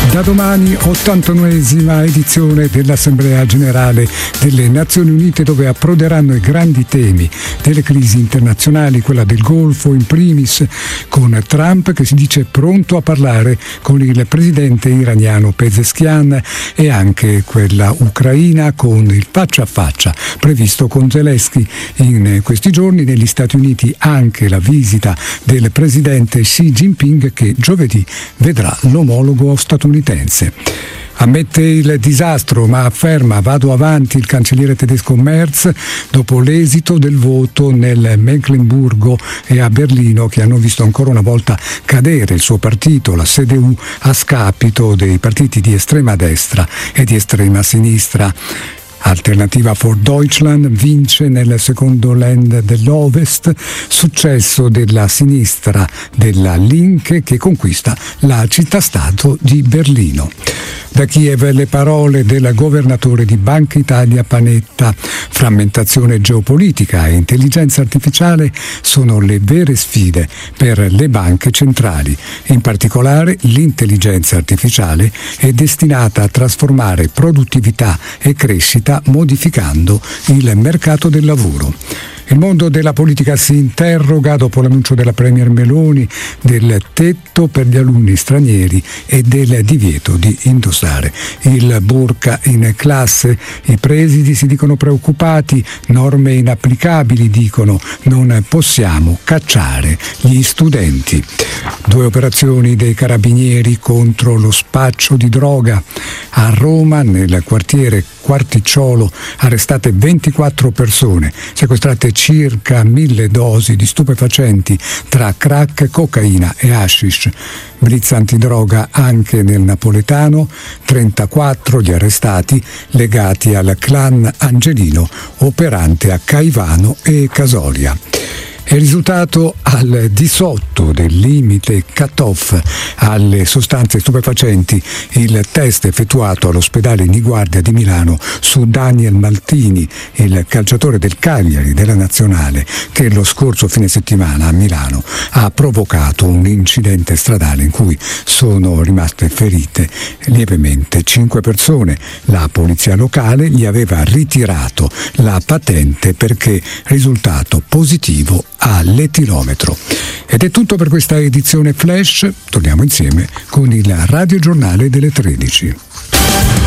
Da domani 89esima edizione dell'Assemblea Generale delle Nazioni Unite, dove approderanno i grandi temi delle crisi internazionali, quella del Golfo in primis, con Trump che si dice pronto a parlare con il presidente iraniano Pezeshkian, e anche quella ucraina con il faccia a faccia previsto con Zelensky. In questi giorni negli Stati Uniti anche la visita del presidente Xi Jinping, che giovedì vedrà l'omologo statunitense. Ammette il disastro, ma afferma vado avanti il cancelliere tedesco Merz dopo l'esito del voto nel Meckenburgo e a Berlino, che hanno visto ancora una volta cadere il suo partito, la CDU, a scapito dei partiti di estrema destra e di estrema sinistra. Alternativa for Deutschland vince nel secondo Land dell'Ovest, successo della sinistra della Linke, che conquista la città-stato di Berlino. Da Kiev le parole del governatore di Banca Italia Panetta. Frammentazione geopolitica e intelligenza artificiale sono le vere sfide per le banche centrali. In particolare l'intelligenza artificiale è destinata a trasformare produttività e crescita, modificando il mercato del lavoro. Il mondo della politica si interroga dopo l'annuncio della Premier Meloni del tetto per gli alunni stranieri e del divieto di indossare il burqa in classe. I presidi si dicono preoccupati, norme inapplicabili, dicono, non possiamo cacciare gli studenti. 2 operazioni dei carabinieri contro lo spaccio di droga. A Roma, nel quartiere Quarticciolo, arrestate 24 persone, sequestrate circa 1000 dosi di stupefacenti tra crack, cocaina e hashish. Blitz antidroga anche nel napoletano, 34 gli arrestati legati al clan Angelino operante a Caivano e Casolia. È risultato al di sotto del limite cut-off alle sostanze stupefacenti il test effettuato all'ospedale Niguardia di Milano su Daniel Maltini, il calciatore del Cagliari della Nazionale, che lo scorso fine settimana a Milano ha provocato un incidente stradale in cui sono rimaste ferite lievemente 5 persone. La polizia locale gli aveva ritirato la patente perché risultato positivo all'etilometro. Ed è tutto per questa edizione Flash. Torniamo insieme con il radiogiornale delle 13.